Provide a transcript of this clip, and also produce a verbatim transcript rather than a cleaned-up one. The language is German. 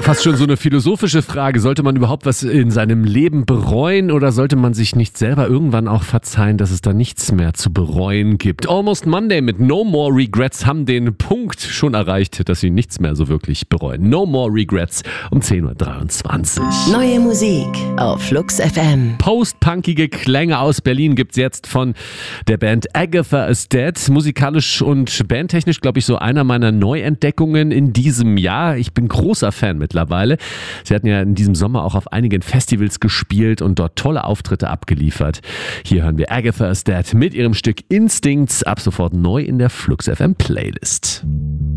Fast schon so eine philosophische Frage. Sollte man überhaupt was in seinem Leben bereuen oder sollte man sich nicht selber irgendwann auch verzeihen, dass es da nichts mehr zu bereuen gibt? Almost Monday mit No More Regrets haben den Punkt schon erreicht, dass sie nichts mehr so wirklich bereuen. No More Regrets um zehn Uhr dreiundzwanzig. Neue Musik auf Flux F M. Post-punkige Klänge aus Berlin gibt's jetzt von der Band Agatha is Dead. Musikalisch und bandtechnisch, glaube ich, so einer meiner Neuentdeckungen in diesem Jahr. Ich bin großer Fan mittlerweile. Sie hatten ja in diesem Sommer auch auf einigen Festivals gespielt und dort tolle Auftritte abgeliefert. Hier hören wir Agatha is Dead mit ihrem Stück Instincts ab sofort neu in der Flux F M Playlist.